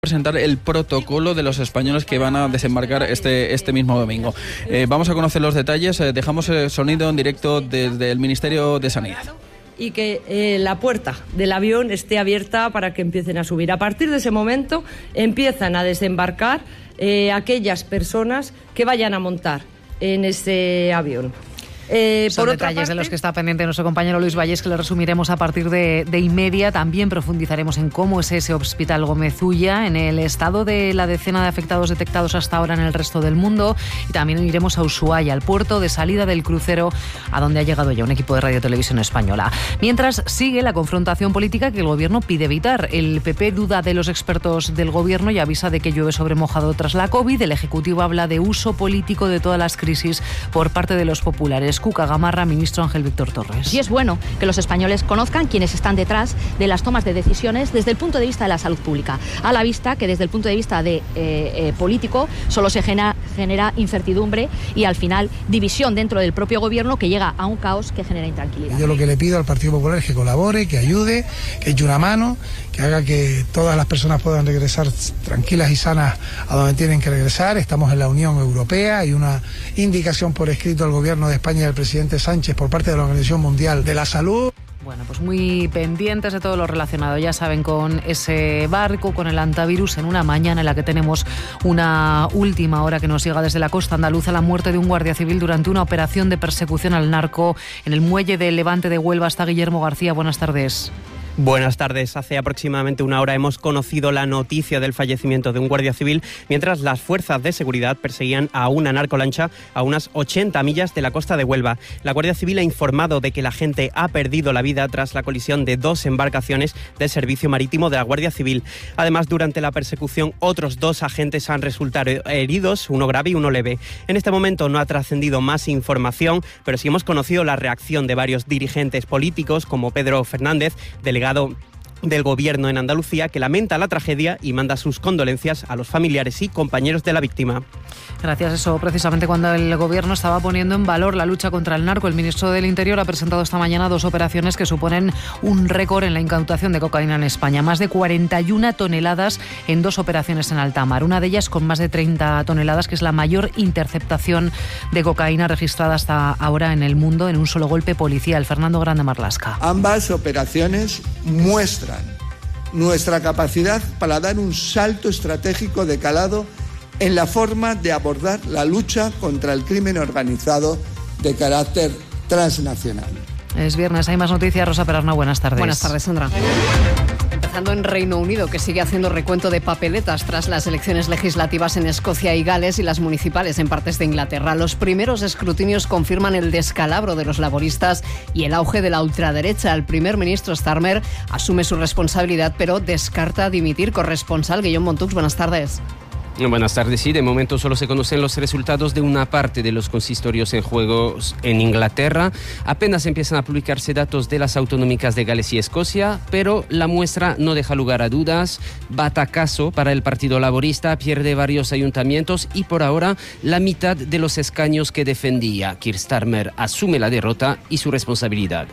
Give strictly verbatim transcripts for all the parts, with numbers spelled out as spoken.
presentar el protocolo de los españoles que van a desembarcar este, este mismo domingo. Eh, vamos a conocer los detalles. Eh, dejamos el sonido en directo desde el Ministerio de Sanidad. Y que eh, la puerta del avión esté abierta para que empiecen a subir. A partir de ese momento empiezan a desembarcar eh, aquellas personas que vayan a montar en ese avión. Eh, Son por detalles parte... de los que está pendiente nuestro compañero Luis Valles, que le resumiremos a partir de, de inmedia. También profundizaremos en cómo es ese Hospital Gómez Ulla, en el estado de la decena de afectados detectados hasta ahora en el resto del mundo. Y también iremos a Ushuaia, al puerto de salida del crucero, a donde ha llegado ya un equipo de Radio Televisión Española. Mientras sigue la confrontación política que el Gobierno pide evitar. El P P duda de los expertos del Gobierno y avisa de que llueve sobre mojado tras la COVID. El Ejecutivo habla de uso político de todas las crisis por parte de los populares. Cuca Gamarra, ministro Ángel Víctor Torres. Y es bueno que los españoles conozcan quiénes están detrás de las tomas de decisiones desde el punto de vista de la salud pública. A la vista que desde el punto de vista de, eh, eh, político solo se genera, genera incertidumbre y al final división dentro del propio gobierno que llega a un caos que genera intranquilidad. Yo lo que le pido al Partido Popular es que colabore, que ayude, que eche una mano, que haga que todas las personas puedan regresar tranquilas y sanas a donde tienen que regresar. Estamos en la Unión Europea, hay una indicación por escrito del Gobierno de España y del presidente Sánchez por parte de la Organización Mundial de la Salud. Bueno, pues muy pendientes de todo lo relacionado, ya saben, con ese barco, con el antivirus, en una mañana en la que tenemos una última hora que nos llega desde la costa andaluza, la muerte de un guardia civil durante una operación de persecución al narco en el muelle de Levante de Huelva. Está Guillermo García, buenas tardes. Buenas tardes. Hace aproximadamente una hora hemos conocido la noticia del fallecimiento de un guardia civil mientras las fuerzas de seguridad perseguían a una narcolancha a unas ochenta millas de la costa de Huelva. La Guardia Civil ha informado de que la gente ha perdido la vida tras la colisión de dos embarcaciones del Servicio Marítimo de la Guardia Civil. Además, durante la persecución, otros dos agentes han resultado heridos, uno grave y uno leve. En este momento no ha trascendido más información, pero sí hemos conocido la reacción de varios dirigentes políticos, como Pedro Fernández, delegado del Gobierno en Andalucía, que lamenta la tragedia y manda sus condolencias a los familiares y compañeros de la víctima. Gracias. Eso precisamente cuando el Gobierno estaba poniendo en valor la lucha contra el narco. El ministro del Interior ha presentado esta mañana dos operaciones que suponen un récord en la incautación de cocaína en España. Más de cuarenta y una toneladas en dos operaciones en alta mar. Una de ellas con más de treinta toneladas, que es la mayor interceptación de cocaína registrada hasta ahora en el mundo en un solo golpe policial. Fernando Grande Marlasca. Ambas operaciones muestran nuestra capacidad para dar un salto estratégico de calado en la forma de abordar la lucha contra el crimen organizado de carácter transnacional. Es viernes, hay más noticias. Rosa Perarna, buenas tardes. Buenas tardes, Sandra. Empezando en Reino Unido, que sigue haciendo recuento de papeletas tras las elecciones legislativas en Escocia y Gales y las municipales en partes de Inglaterra. Los primeros escrutinios confirman el descalabro de los laboristas y el auge de la ultraderecha. El primer ministro Starmer asume su responsabilidad, pero descarta dimitir. Corresponsal Guillaume Montux, buenas tardes. Buenas tardes. Sí, de momento solo se conocen los resultados de una parte de los consistorios en juego en Inglaterra. Apenas empiezan a publicarse datos de las autonómicas de Gales y Escocia, pero la muestra no deja lugar a dudas. Batacazo para el Partido Laborista, pierde varios ayuntamientos y por ahora la mitad de los escaños que defendía. Keir Starmer asume la derrota y su responsabilidad.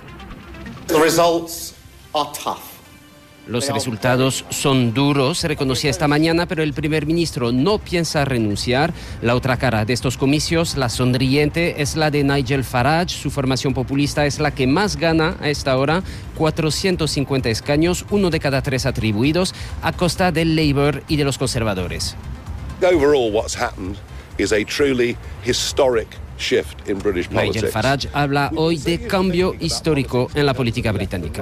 The results are tough. Los resultados son duros, se reconocía esta mañana, pero el primer ministro no piensa renunciar. La otra cara de estos comicios, la sonriente, es la de Nigel Farage. Su formación populista es la que más gana a esta hora, cuatrocientos cincuenta escaños, uno de cada tres atribuidos, a costa del Labour y de los conservadores. Overall, what's happened is a truly historic shift in British politics. Nigel Farage habla hoy de cambio histórico en la política británica.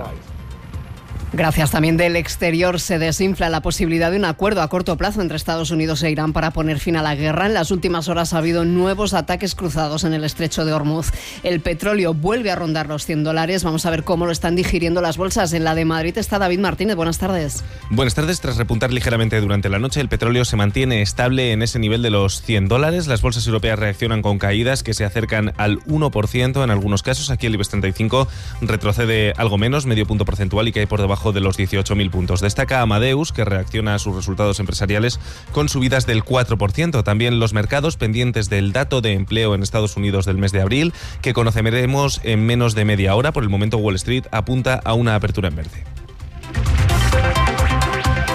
Gracias. También del exterior se desinfla la posibilidad de un acuerdo a corto plazo entre Estados Unidos e Irán para poner fin a la guerra. En las últimas horas ha habido nuevos ataques cruzados en el estrecho de Hormuz. El petróleo vuelve a rondar los cien dólares. Vamos a ver cómo lo están digiriendo las bolsas. En la de Madrid está David Martínez. Buenas tardes. Buenas tardes. Tras repuntar ligeramente durante la noche, el petróleo se mantiene estable en ese nivel de los cien dólares. Las bolsas europeas reaccionan con caídas que se acercan al uno por ciento en algunos casos. Aquí el IBEX treinta y cinco retrocede algo menos, medio punto porcentual, y cae por debajo de los dieciocho mil puntos. Destaca Amadeus, que reacciona a sus resultados empresariales con subidas del cuatro por ciento. También los mercados pendientes del dato de empleo en Estados Unidos del mes de abril, que conoceremos en menos de media hora. Por el momento, Wall Street apunta a una apertura en verde.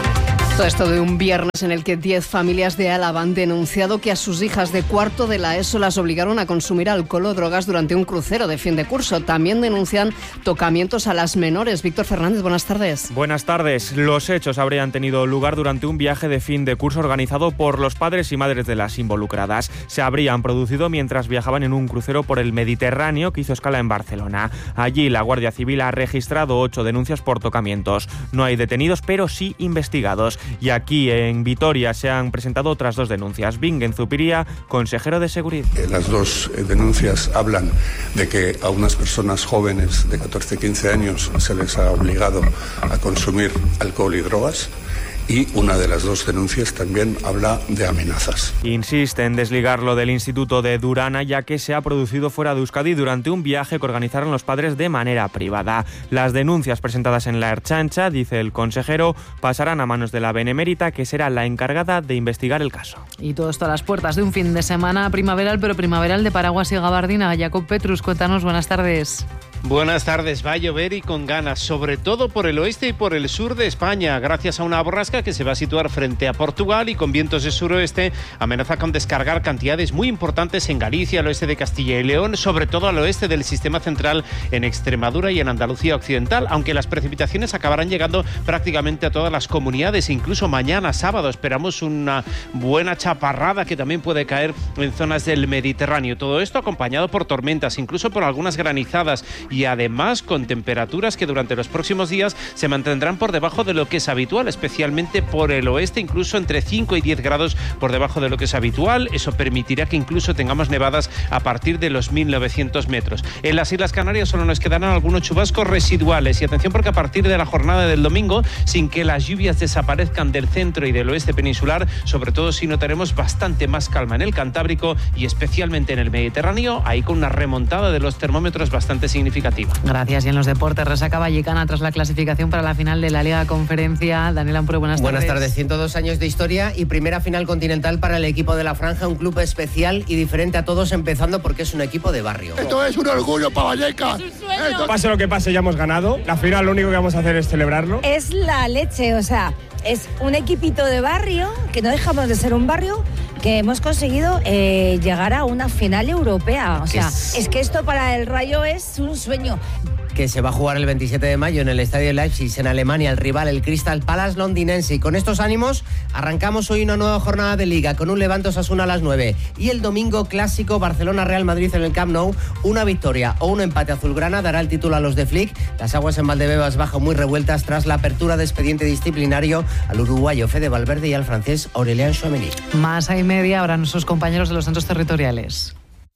Todo esto de un viernes en el que diez familias de Álava han denunciado que a sus hijas de cuarto de la ESO las obligaron a consumir alcohol o drogas durante un crucero de fin de curso. También denuncian tocamientos a las menores. Víctor Fernández, buenas tardes. Buenas tardes. Los hechos habrían tenido lugar durante un viaje de fin de curso organizado por los padres y madres de las involucradas. Se habrían producido mientras viajaban en un crucero por el Mediterráneo que hizo escala en Barcelona. Allí la Guardia Civil ha registrado ocho denuncias por tocamientos. No hay detenidos, pero sí investigados. Y aquí en Vitoria se han presentado otras dos denuncias. Bingen Zupiría, consejero de Seguridad. Las dos denuncias hablan de que a unas personas jóvenes de catorce a quince años se les ha obligado a consumir alcohol y drogas. Y una de las dos denuncias también habla de amenazas. Insiste en desligarlo del Instituto de Durana, ya que se ha producido fuera de Euskadi durante un viaje que organizaron los padres de manera privada. Las denuncias presentadas en la Ertzaintza, dice el consejero, pasarán a manos de la Benemérita, que será la encargada de investigar el caso. Y todo esto a las puertas de un fin de semana primaveral, pero primaveral de paraguas y gabardina. Jacob Petrus, cuéntanos, buenas tardes. Buenas tardes, va a llover y con ganas, sobre todo por el oeste y por el sur de España, gracias a una borrasca que se va a situar frente a Portugal y con vientos de suroeste amenaza con descargar cantidades muy importantes en Galicia, al oeste de Castilla y León, sobre todo al oeste del sistema central en Extremadura y en Andalucía occidental, aunque las precipitaciones acabarán llegando prácticamente a todas las comunidades, incluso mañana sábado esperamos una buena chaparrada que también puede caer en zonas del Mediterráneo. Todo esto acompañado por tormentas, incluso por algunas granizadas, y además con temperaturas que durante los próximos días se mantendrán por debajo de lo que es habitual, especialmente por el oeste, incluso entre cinco y diez grados por debajo de lo que es habitual. Eso permitirá que incluso tengamos nevadas a partir de los mil novecientos metros. En las Islas Canarias solo nos quedarán algunos chubascos residuales y atención porque a partir de la jornada del domingo, sin que las lluvias desaparezcan del centro y del oeste peninsular, sobre todo si notaremos bastante más calma en el Cantábrico y especialmente en el Mediterráneo, ahí con una remontada de los termómetros bastante significativa. Gracias. Y en los deportes, resaca vallecana tras la clasificación para la final de la Liga Conferencia. Daniel Ampure, buenas tardes. Buenas tardes. ciento dos años de historia y primera final continental para el equipo de La Franja, un club especial y diferente a todos, empezando porque es un equipo de barrio. Esto es un orgullo para Vallecas. Esto... Pase lo que pase, ya hemos ganado. La final lo único que vamos a hacer es celebrarlo. Es la leche, o sea, es un equipito de barrio, que no dejamos de ser un barrio, que hemos conseguido eh, llegar a una final europea. O sea, es... es que esto para el Rayo es un sueño. Que se va a jugar el veintisiete de mayo en el Estadio Leipzig, en Alemania, el rival, el Crystal Palace londinense. Y con estos ánimos arrancamos hoy una nueva jornada de Liga con un Levante Osasuna a las nueve. Y el domingo clásico Barcelona-Real Madrid en el Camp Nou. Una victoria o un empate azulgrana dará el título a los de Flick. Las aguas en Valdebebas bajan muy revueltas tras la apertura de expediente disciplinario al uruguayo Fede Valverde y al francés Aurélien Tchouameni. Más a y media ahora nuestros compañeros de los centros territoriales.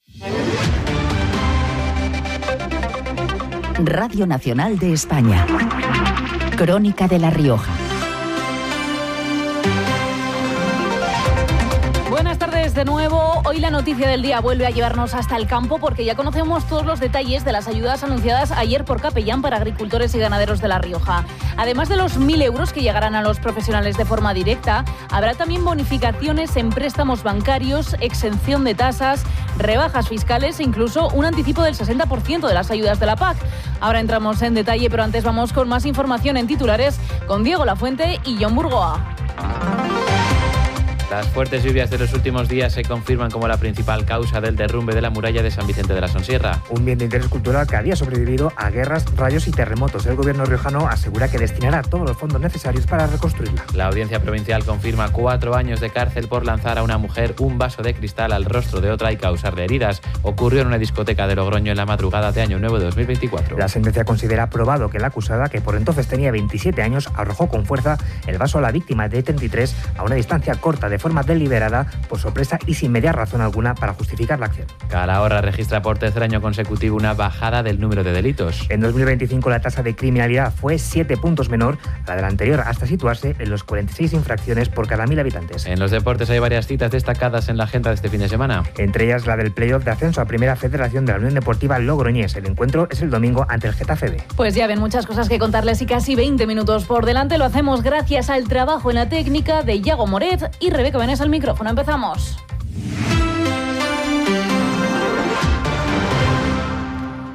Radio Nacional de España. Crónica de La Rioja. Buenas tardes de nuevo. Hoy la noticia del día vuelve a llevarnos hasta el campo porque ya conocemos todos los detalles de las ayudas anunciadas ayer por Capellán para agricultores y ganaderos de La Rioja. Además de los mil euros que llegarán a los profesionales de forma directa, habrá también bonificaciones en préstamos bancarios, exención de tasas, rebajas fiscales e incluso un anticipo del sesenta por ciento de las ayudas de la P A C. Ahora entramos en detalle, pero antes vamos con más información en titulares con Diego Lafuente y John Burgoa. Las fuertes lluvias de los últimos días se confirman como la principal causa del derrumbe de la muralla de San Vicente de la Sonsierra. Un bien de interés cultural que había sobrevivido a guerras, rayos y terremotos. El gobierno riojano asegura que destinará todos los fondos necesarios para reconstruirla. La audiencia provincial confirma cuatro años de cárcel por lanzar a una mujer un vaso de cristal al rostro de otra y causarle heridas. Ocurrió en una discoteca de Logroño en la madrugada de Año Nuevo de dos mil veinticuatro. La sentencia considera probado que la acusada, que por entonces tenía veintisiete años, arrojó con fuerza el vaso a la víctima de treinta y tres a una distancia corta de forma deliberada, por sorpresa y sin media razón alguna para justificar la acción. Calahorra registra por tercer año consecutivo una bajada del número de delitos. En dos mil veinticinco la tasa de criminalidad fue siete puntos menor a la de la anterior, hasta situarse en los cuarenta y seis infracciones por cada mil habitantes. En los deportes hay varias citas destacadas en la agenda de este fin de semana. Entre ellas la del playoff de ascenso a Primera Federación de la Unión Deportiva Logroñés. El encuentro es el domingo ante el Getafe B. Pues ya ven, muchas cosas que contarles y casi veinte minutos por delante. Lo hacemos gracias al trabajo en la técnica de Iago Moret y Rebeca Benés al micrófono. Empezamos.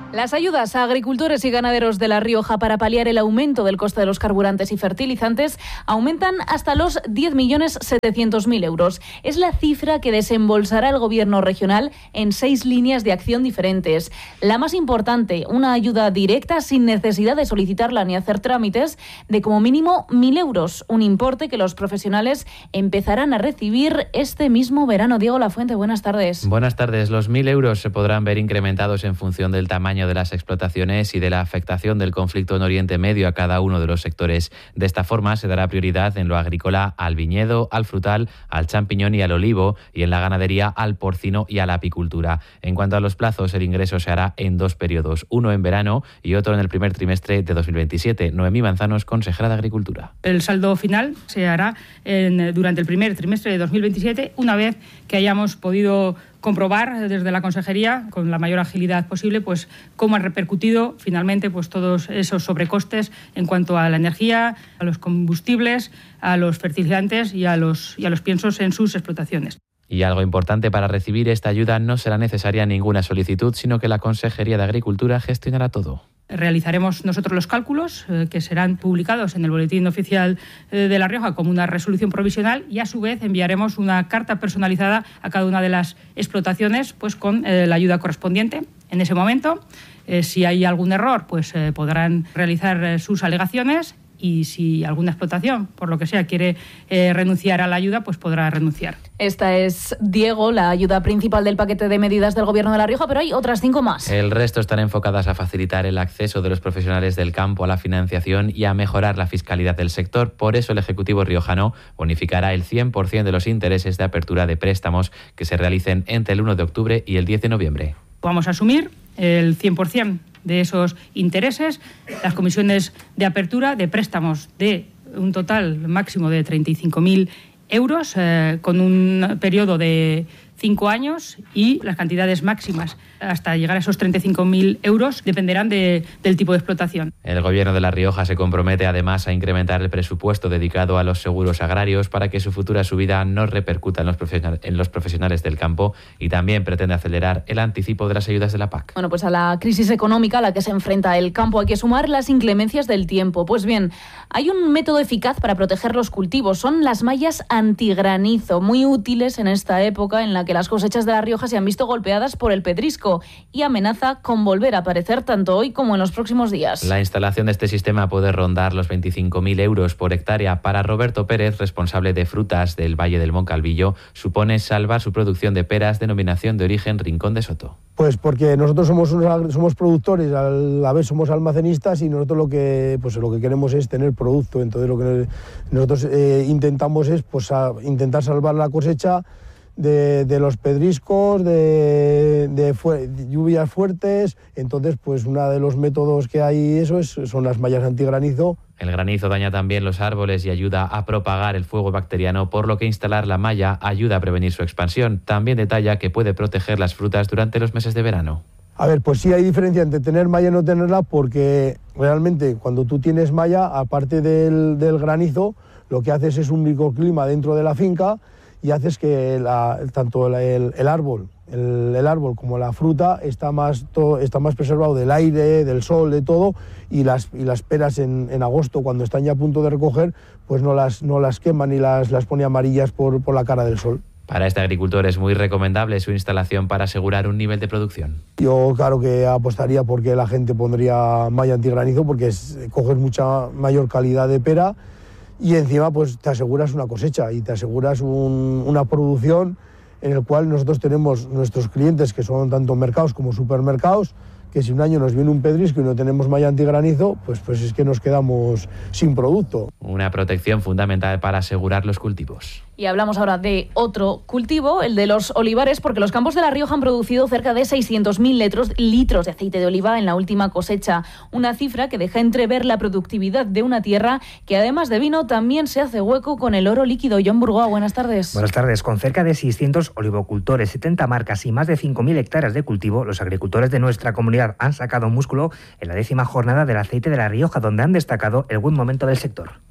Las ayudas a agricultores y ganaderos de La Rioja para paliar el aumento del coste de los carburantes y fertilizantes aumentan hasta los diez millones setecientos mil euros. Es la cifra que desembolsará el Gobierno regional en seis líneas de acción diferentes. La más importante, una ayuda directa sin necesidad de solicitarla ni hacer trámites, de como mínimo mil euros, un importe que los profesionales empezarán a recibir este mismo verano. Diego Lafuente, buenas tardes. Buenas tardes. Los mil euros se podrán ver incrementados en función del tamaño de las explotaciones y de la afectación del conflicto en Oriente Medio a cada uno de los sectores. De esta forma se dará prioridad en lo agrícola al viñedo, al frutal, al champiñón y al olivo, y en la ganadería al porcino y a la apicultura. En cuanto a los plazos, el ingreso se hará en dos periodos, uno en verano y otro en el primer trimestre de dos mil veintisiete. Noemí Manzanos, consejera de Agricultura. El saldo final se hará en, durante el primer trimestre de dos mil veintisiete, una vez que hayamos podido comprobar desde la Consejería, con la mayor agilidad posible, pues cómo han repercutido finalmente pues todos esos sobrecostes en cuanto a la energía, a los combustibles, a los fertilizantes y a los, y a los piensos en sus explotaciones. Y algo importante, para recibir esta ayuda no será necesaria ninguna solicitud, sino que la Consejería de Agricultura gestionará todo. Realizaremos nosotros los cálculos eh, que serán publicados en el Boletín Oficial eh, de La Rioja como una resolución provisional, y a su vez enviaremos una carta personalizada a cada una de las explotaciones pues con eh, la ayuda correspondiente. En ese momento, eh, si hay algún error, pues eh, podrán realizar eh, sus alegaciones, y si alguna explotación, por lo que sea, quiere eh, renunciar a la ayuda, pues podrá renunciar. Esta es, Diego, la ayuda principal del paquete de medidas del Gobierno de La Rioja, pero hay otras cinco más. El resto están enfocadas a facilitar el acceso de los profesionales del campo a la financiación y a mejorar la fiscalidad del sector. Por eso el Ejecutivo riojano bonificará el cien por ciento de los intereses de apertura de préstamos que se realicen entre el uno de octubre y el diez de noviembre. Vamos a asumir el cien por ciento de esos intereses, las comisiones de apertura de préstamos de un total máximo de treinta y cinco mil euros, eh, con un periodo de cinco años, y las cantidades máximas hasta llegar a esos treinta y cinco mil euros dependerán de, del tipo de explotación. El Gobierno de La Rioja se compromete además a incrementar el presupuesto dedicado a los seguros agrarios para que su futura subida no repercuta en los, profesional, en los profesionales del campo, y también pretende acelerar el anticipo de las ayudas de la P A C. Bueno, pues a la crisis económica a la que se enfrenta el campo hay que sumar las inclemencias del tiempo. Pues bien, hay un método eficaz para proteger los cultivos. Son las mallas antigranizo, muy útiles en esta época en la que las cosechas de La Rioja se han visto golpeadas por el pedrisco y amenaza con volver a aparecer tanto hoy como en los próximos días. La instalación de este sistema puede rondar los veinticinco mil euros por hectárea. Para Roberto Pérez, responsable de frutas del Valle del Moncalvillo, supone salvar su producción de peras, denominación de origen Rincón de Soto. Pues porque nosotros somos unos, somos productores, a la vez somos almacenistas, y nosotros lo que pues lo que queremos es tener producto. Entonces lo que nosotros eh, intentamos es pues a, intentar salvar la cosecha De, de los pedriscos, de, de, fu- de lluvias fuertes. Entonces, pues uno de los métodos que hay eso es, son las mallas antigranizo. El granizo daña también los árboles y ayuda a propagar el fuego bacteriano, por lo que instalar la malla ayuda a prevenir su expansión. También detalla que puede proteger las frutas durante los meses de verano. A ver, pues sí hay diferencia entre tener malla y no tenerla, porque realmente cuando tú tienes malla, aparte del, del granizo, lo que haces es un microclima dentro de la finca, y haces que la, tanto el, el, el árbol el, el árbol como la fruta está más, to, está más preservado del aire, del sol, de todo, y las, y las peras en, en agosto, cuando están ya a punto de recoger, pues no las, no las queman y las, las pone amarillas por, por la cara del sol. Para este agricultor es muy recomendable su instalación para asegurar un nivel de producción. Yo claro que apostaría porque la gente pondría malla antigranizo, porque es, coges mucha mayor calidad de pera, y encima pues te aseguras una cosecha y te aseguras un, una producción en el cual nosotros tenemos nuestros clientes, que son tanto mercados como supermercados, que si un año nos viene un pedrisco y no tenemos malla antigranizo, pues, pues es que nos quedamos sin producto. Una protección fundamental para asegurar los cultivos. Y hablamos ahora de otro cultivo, el de los olivares, porque los campos de La Rioja han producido cerca de seiscientos mil litros, litros de aceite de oliva en la última cosecha. Una cifra que deja entrever la productividad de una tierra que, además de vino, también se hace hueco con el oro líquido. John Burgoa, buenas tardes. Buenas tardes. Con cerca de seiscientos olivocultores, setenta marcas y más de cinco mil hectáreas de cultivo, los agricultores de nuestra comunidad han sacado músculo en la décima jornada del aceite de La Rioja, donde han destacado el buen momento del sector.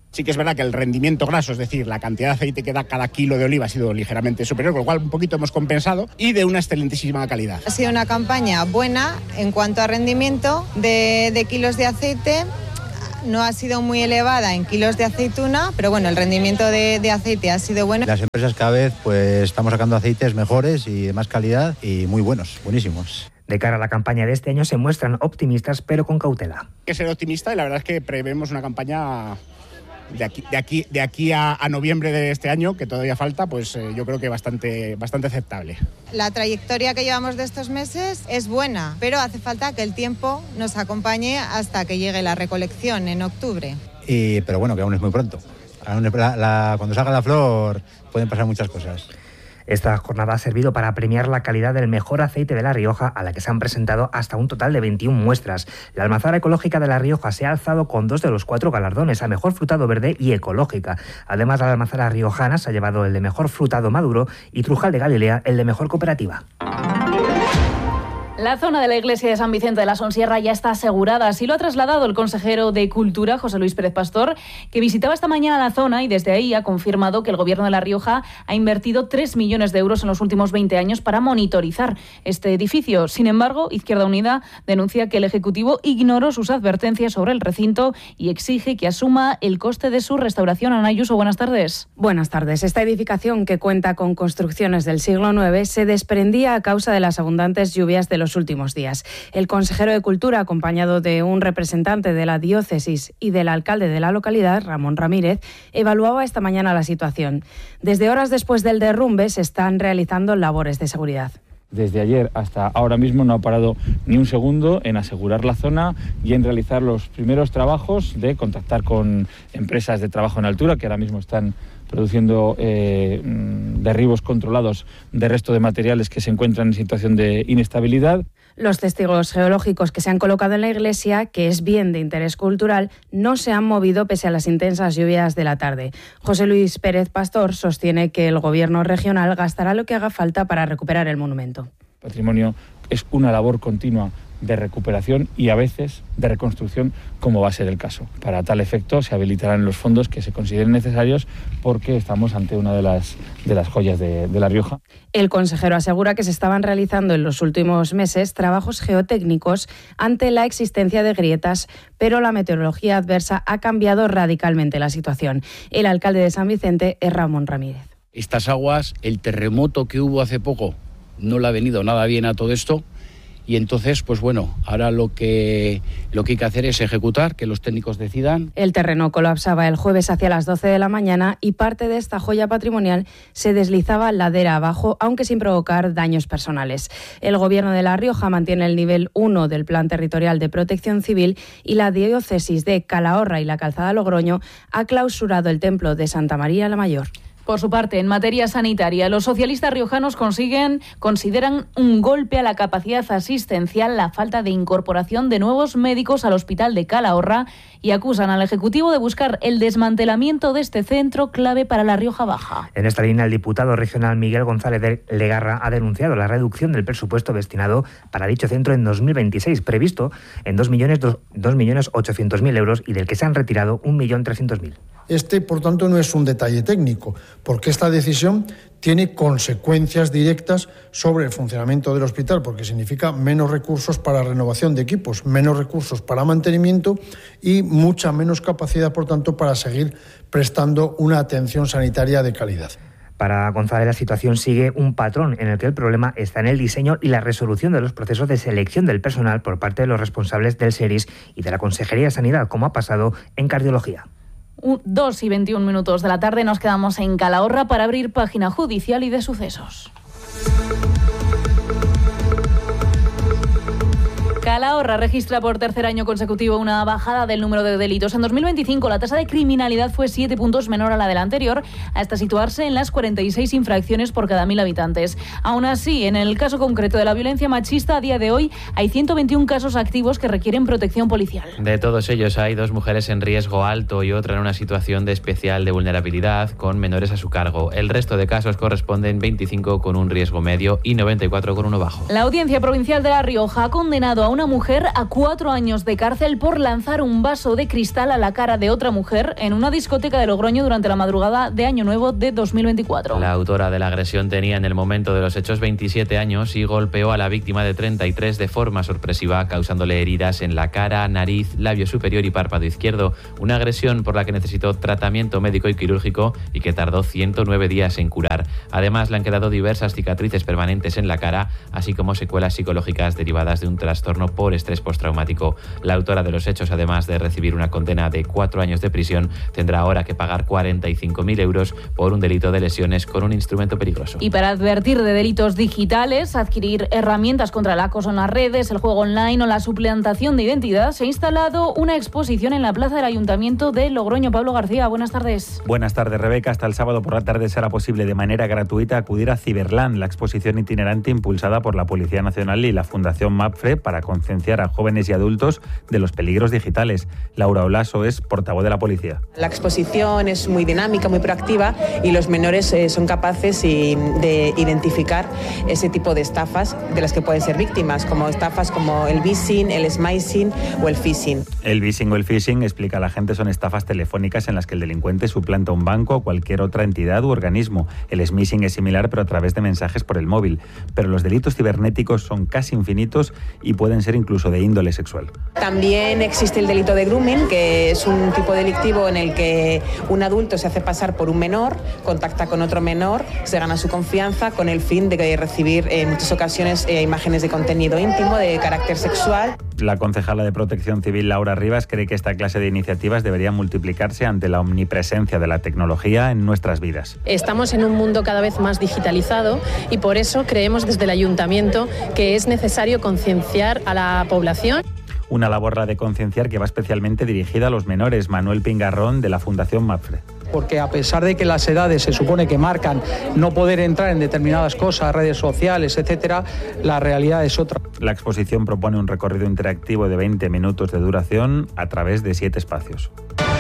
Sí que es verdad que el rendimiento graso, es decir, la cantidad de aceite que da cada kilo de oliva ha sido ligeramente superior, con lo cual un poquito hemos compensado, y de una excelentísima calidad. Ha sido una campaña buena en cuanto a rendimiento de, de kilos de aceite. No ha sido muy elevada en kilos de aceituna, pero bueno, el rendimiento de, de aceite ha sido bueno. Las empresas cada vez pues estamos sacando aceites mejores y de más calidad y muy buenos, buenísimos. De cara a la campaña de este año se muestran optimistas, pero con cautela. Hay que ser optimista y la verdad es que prevemos una campaña de aquí, de aquí, de aquí a, a noviembre de este año, que todavía falta, pues eh, yo creo que bastante, bastante aceptable. La trayectoria que llevamos de estos meses es buena, pero hace falta que el tiempo nos acompañe hasta que llegue la recolección en octubre. Y, pero bueno, que aún es muy pronto. Aún es, la, la, cuando salga la flor pueden pasar muchas cosas. Esta jornada ha servido para premiar la calidad del mejor aceite de La Rioja, a la que se han presentado hasta un total de veintiuna muestras. La almazara ecológica de La Rioja se ha alzado con dos de los cuatro galardones, a mejor frutado verde y ecológica. Además, la almazara riojana se ha llevado el de mejor frutado maduro y Trujal de Galilea el de mejor cooperativa. La zona de la iglesia de San Vicente de la Sonsierra ya está asegurada. Así lo ha trasladado el consejero de Cultura, José Luis Pérez Pastor, que visitaba esta mañana la zona y desde ahí ha confirmado que el Gobierno de La Rioja ha invertido tres millones de euros en los últimos veinte años para monitorizar este edificio. Sin embargo, Izquierda Unida denuncia que el Ejecutivo ignoró sus advertencias sobre el recinto y exige que asuma el coste de su restauración. Ana Ayuso, buenas tardes. Buenas tardes. Esta edificación, que cuenta con construcciones del siglo nueve, se desprendía a causa de las abundantes lluvias de los últimos días. El consejero de Cultura, acompañado de un representante de la diócesis y del alcalde de la localidad, Ramón Ramírez, evaluaba esta mañana la situación. Desde horas después del derrumbe se están realizando labores de seguridad. Desde ayer hasta ahora mismo no ha parado ni un segundo en asegurar la zona y en realizar los primeros trabajos de contactar con empresas de trabajo en altura que ahora mismo están produciendo eh, derribos controlados de resto de materiales que se encuentran en situación de inestabilidad. Los testigos geológicos que se han colocado en la iglesia, que es bien de interés cultural, no se han movido pese a las intensas lluvias de la tarde. José Luis Pérez Pastor sostiene que el Gobierno regional gastará lo que haga falta para recuperar el monumento. Patrimonio es una labor continua de recuperación y a veces de reconstrucción, como va a ser el caso. Para tal efecto se habilitarán los fondos que se consideren necesarios porque estamos ante una de las, de las joyas de, de La Rioja. El consejero asegura que se estaban realizando en los últimos meses trabajos geotécnicos ante la existencia de grietas, pero la meteorología adversa ha cambiado radicalmente la situación. El alcalde de San Vicente es Ramón Ramírez. Estas aguas, el terremoto que hubo hace poco, no le ha venido nada bien a todo esto. Y entonces, pues bueno, ahora lo que, lo que hay que hacer es ejecutar, que los técnicos decidan. El terreno colapsaba el jueves hacia las doce de la mañana y parte de esta joya patrimonial se deslizaba ladera abajo, aunque sin provocar daños personales. El Gobierno de La Rioja mantiene el nivel uno del Plan Territorial de Protección Civil y la diócesis de Calahorra y la Calzada Logroño ha clausurado el templo de Santa María la Mayor. Por su parte, en materia sanitaria, los socialistas riojanos consiguen, consideran un golpe a la capacidad asistencial la falta de incorporación de nuevos médicos al hospital de Calahorra y acusan al Ejecutivo de buscar el desmantelamiento de este centro clave para La Rioja Baja. En esta línea, el diputado regional Miguel González de Legarra ha denunciado la reducción del presupuesto destinado para dicho centro en dos mil veintiséis, previsto en dos millones ochocientos mil euros y del que se han retirado un millón trescientos mil. Este, por tanto, no es un detalle técnico, porque esta decisión tiene consecuencias directas sobre el funcionamiento del hospital, porque significa menos recursos para renovación de equipos, menos recursos para mantenimiento y mucha menos capacidad, por tanto, para seguir prestando una atención sanitaria de calidad. Para González, la situación sigue un patrón en el que el problema está en el diseño y la resolución de los procesos de selección del personal por parte de los responsables del SERIS y de la Consejería de Sanidad, como ha pasado en cardiología. dos y veintiún minutos de la tarde nos quedamos en Calahorra para abrir página judicial y de sucesos. Calahorra registra por tercer año consecutivo una bajada del número de delitos. En dos mil veinticinco la tasa de criminalidad fue siete puntos menor a la del anterior, hasta situarse en las cuarenta y seis infracciones por cada mil habitantes. Aún así, en el caso concreto de la violencia machista, a día de hoy hay ciento veintiún casos activos que requieren protección policial. De todos ellos hay dos mujeres en riesgo alto y otra en una situación de especial de vulnerabilidad con menores a su cargo. El resto de casos corresponden veinticinco con un riesgo medio y noventa y cuatro con uno bajo. La Audiencia Provincial de La Rioja ha condenado a una una mujer a cuatro años de cárcel por lanzar un vaso de cristal a la cara de otra mujer en una discoteca de Logroño durante la madrugada de Año Nuevo de dos mil veinticuatro. La autora de la agresión tenía en el momento de los hechos veintisiete años y golpeó a la víctima de treinta y tres de forma sorpresiva, causándole heridas en la cara, nariz, labio superior y párpado izquierdo. Una agresión por la que necesitó tratamiento médico y quirúrgico y que tardó ciento nueve días en curar. Además, le han quedado diversas cicatrices permanentes en la cara, así como secuelas psicológicas derivadas de un trastorno por estrés postraumático. La autora de los hechos, además de recibir una condena de cuatro años de prisión, tendrá ahora que pagar cuarenta y cinco mil euros por un delito de lesiones con un instrumento peligroso. Y para advertir de delitos digitales, adquirir herramientas contra el acoso en las redes, el juego online o la suplantación de identidad, se ha instalado una exposición en la plaza del Ayuntamiento de Logroño. Pablo García, buenas tardes. Buenas tardes, Rebeca. Hasta el sábado por la tarde será posible de manera gratuita acudir a Ciberland, la exposición itinerante impulsada por la Policía Nacional y la Fundación MAPFRE para concienciar a jóvenes y adultos de los peligros digitales. Laura Olaso es portavoz de la policía. La exposición es muy dinámica, muy proactiva y los menores eh, son capaces y, de identificar ese tipo de estafas de las que pueden ser víctimas, como estafas como el vishing, el smishing o el phishing. El vishing o el phishing, explica la gente, son estafas telefónicas en las que el delincuente suplanta un banco o cualquier otra entidad u organismo. El smishing es similar, pero a través de mensajes por el móvil. Pero los delitos cibernéticos son casi infinitos y pueden ser incluso de índole sexual. También existe el delito de grooming, que es un tipo delictivo en el que un adulto se hace pasar por un menor, contacta con otro menor, se gana su confianza con el fin de recibir en muchas ocasiones eh, imágenes de contenido íntimo de carácter sexual. La concejala de Protección Civil, Laura Rivas, cree que esta clase de iniciativas deberían multiplicarse ante la omnipresencia de la tecnología en nuestras vidas. Estamos en un mundo cada vez más digitalizado y por eso creemos desde el Ayuntamiento que es necesario concienciar a la población. Una labor la de concienciar que va especialmente dirigida a los menores. Manuel Pingarrón, de la Fundación MAPFRE. Porque a pesar de que las edades se supone que marcan no poder entrar en determinadas cosas, redes sociales, etcétera, la realidad es otra. La exposición propone un recorrido interactivo de veinte minutos de duración a través de siete espacios.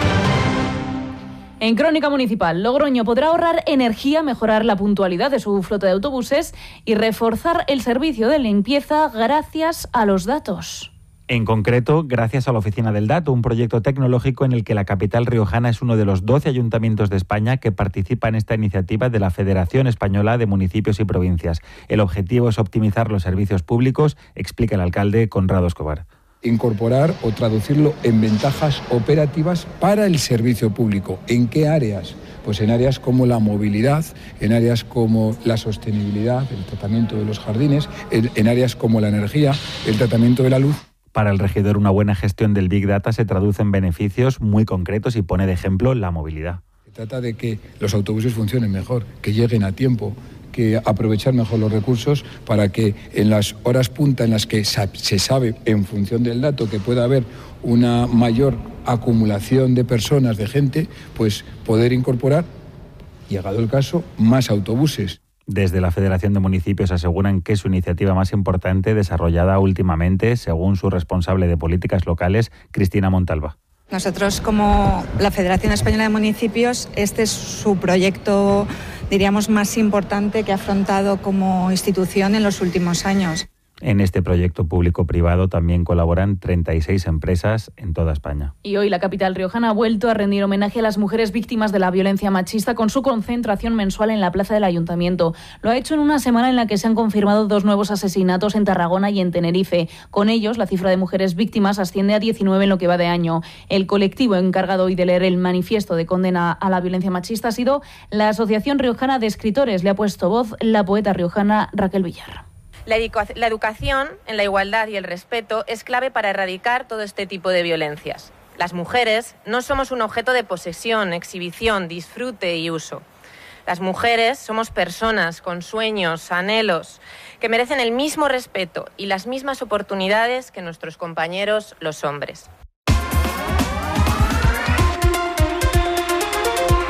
En Crónica Municipal, Logroño podrá ahorrar energía, mejorar la puntualidad de su flota de autobuses y reforzar el servicio de limpieza gracias a los datos. En concreto, gracias a la Oficina del Dato, un proyecto tecnológico en el que la capital riojana es uno de los doce ayuntamientos de España que participa en esta iniciativa de la Federación Española de Municipios y Provincias. El objetivo es optimizar los servicios públicos, explica el alcalde Conrado Escobar. Incorporar o traducirlo en ventajas operativas para el servicio público. ¿En qué áreas? Pues en áreas como la movilidad, en áreas como la sostenibilidad, el tratamiento de los jardines, en, en áreas como la energía, el tratamiento de la luz. Para el regidor, una buena gestión del Big Data se traduce en beneficios muy concretos y pone de ejemplo la movilidad. Se trata de que los autobuses funcionen mejor, que lleguen a tiempo, que aprovechar mejor los recursos para que en las horas punta en las que se sabe, en función del dato, que pueda haber una mayor acumulación de personas, de gente, pues poder incorporar, llegado el caso, más autobuses. Desde la Federación de Municipios aseguran que es su iniciativa más importante desarrollada últimamente, según su responsable de políticas locales, Cristina Montalva. Nosotros, como la Federación Española de Municipios, este es su proyecto, diríamos, más importante que ha afrontado como institución en los últimos años. En este proyecto público-privado también colaboran treinta y seis empresas en toda España. Y hoy la capital riojana ha vuelto a rendir homenaje a las mujeres víctimas de la violencia machista con su concentración mensual en la plaza del Ayuntamiento. Lo ha hecho en una semana en la que se han confirmado dos nuevos asesinatos en Tarragona y en Tenerife. Con ellos, la cifra de mujeres víctimas asciende a diecinueve en lo que va de año. El colectivo encargado hoy de leer el manifiesto de condena a la violencia machista ha sido la Asociación Riojana de Escritores. Le ha puesto voz la poeta riojana Raquel Villar. La, educa- la educación en la igualdad y el respeto es clave para erradicar todo este tipo de violencias. Las mujeres no somos un objeto de posesión, exhibición, disfrute y uso. Las mujeres somos personas con sueños, anhelos, que merecen el mismo respeto y las mismas oportunidades que nuestros compañeros, los hombres. En los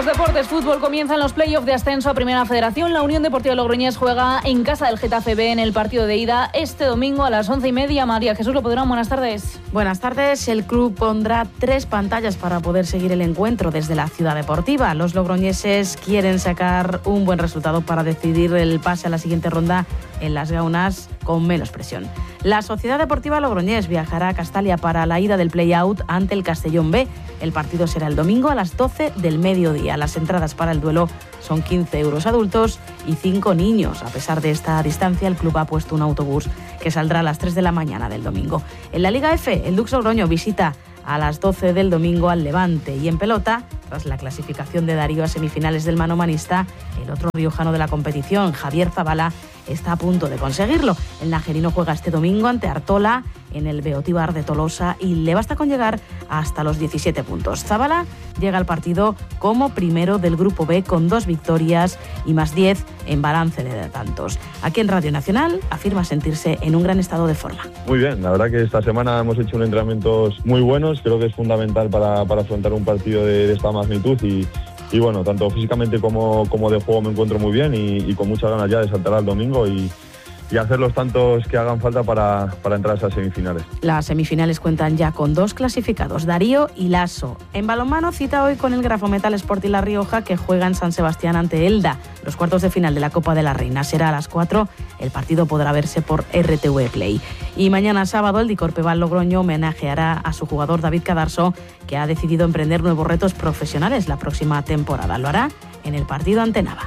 Los deportes, fútbol, comienzan los playoffs de ascenso a Primera Federación. La Unión Deportiva Logroñés juega en casa del Getafe B en el partido de ida este domingo a las once y media. María Jesús Lopedrón, buenas tardes. Buenas tardes. El club pondrá tres pantallas para poder seguir el encuentro desde la ciudad deportiva. Los logroñeses quieren sacar un buen resultado para decidir el pase a la siguiente ronda en las gaunas con menos presión. La Sociedad Deportiva Logroñés viajará a Castalia para la ida del play-out ante el Castellón B. El partido será el domingo a las doce del mediodía. Las entradas para el duelo son quince euros adultos y cinco niños. A pesar de esta distancia, el club ha puesto un autobús que saldrá a las tres de la mañana del domingo. En la Liga F, el Dux Logroño visita a las doce del domingo al Levante. Y en pelota, tras la clasificación de Darío a semifinales del manomanista, el otro riojano de la competición, Javier Zabala, está a punto de conseguirlo. El nagerino juega este domingo ante Artola en el Beotíbar de Tolosa y le basta con llegar hasta los diecisiete puntos. Zabala llega al partido como primero del Grupo B con dos victorias y más diez en balance de tantos. Aquí en Radio Nacional afirma sentirse en un gran estado de forma. Muy bien, la verdad que esta semana hemos hecho unos entrenamientos muy buenos. Creo que es fundamental para, para afrontar un partido de, de esta magnitud y Y bueno, tanto físicamente como, como de juego me encuentro muy bien y, y con muchas ganas ya de saltar al domingo y, y hacer los tantos que hagan falta para, para entrar a esas semifinales. Las semifinales cuentan ya con dos clasificados, Darío y Lasso. En balonmano cita hoy con el Grafometal Sporting La Rioja, que juega en San Sebastián ante Elda. Los cuartos de final de la Copa de la Reina será a las cuatro. El partido podrá verse por R T V Play. Y mañana sábado el Dicorpeval Logroño homenajeará a su jugador David Cadarso, que ha decidido emprender nuevos retos profesionales la próxima temporada. Lo hará en el partido ante Nava.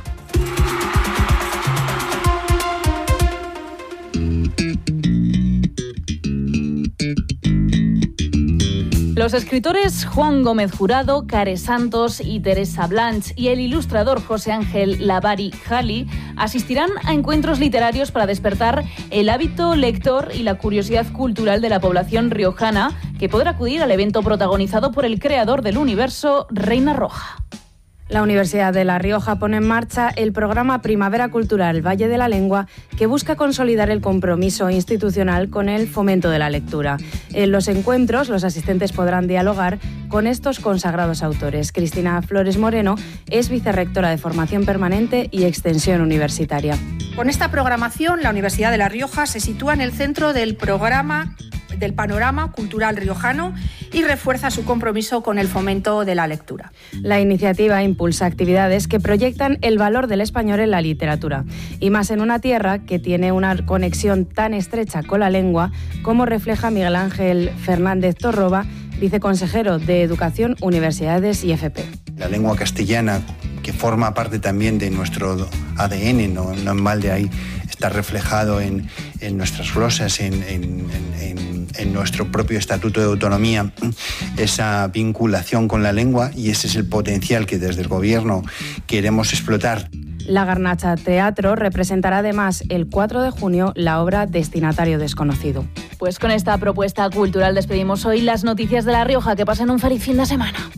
Los escritores Juan Gómez Jurado, Care Santos y Teresa Blanch y el ilustrador José Ángel Lavari Jali asistirán a encuentros literarios para despertar el hábito lector y la curiosidad cultural de la población riojana, que podrá acudir al evento protagonizado por el creador del universo, Reina Roja. La Universidad de La Rioja pone en marcha el programa Primavera Cultural Valle de la Lengua, que busca consolidar el compromiso institucional con el fomento de la lectura. En los encuentros, los asistentes podrán dialogar con estos consagrados autores. Cristina Flores Moreno es vicerrectora de Formación Permanente y Extensión Universitaria. Con esta programación, la Universidad de La Rioja se sitúa en el centro del programa del panorama cultural riojano y refuerza su compromiso con el fomento de la lectura. La iniciativa impulsa actividades que proyectan el valor del español en la literatura, y más en una tierra que tiene una conexión tan estrecha con la lengua, como refleja Miguel Ángel Fernández Torroba, viceconsejero de Educación, Universidades y F P. La lengua castellana, que forma parte también de nuestro A D N, no, no en balde ahí está reflejado en, en nuestras glosas, en, en, en, en nuestro propio Estatuto de Autonomía, esa vinculación con la lengua, y ese es el potencial que desde el Gobierno queremos explotar. La Garnacha Teatro representará además el cuatro de junio la obra Destinatario Desconocido. Pues con esta propuesta cultural despedimos hoy las noticias de La Rioja. Que pasen un feliz fin de semana.